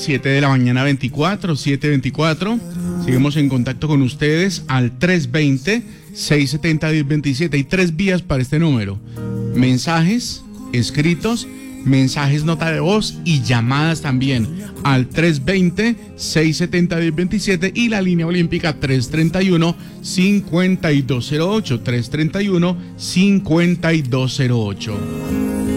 7 de la mañana 24, 7:24. Seguimos en contacto con ustedes al 320-670-1027. Hay 3 vías para este número: mensajes escritos, mensajes nota de voz y llamadas también al 320-670-1027 y la línea olímpica 331-5208, 331-5208.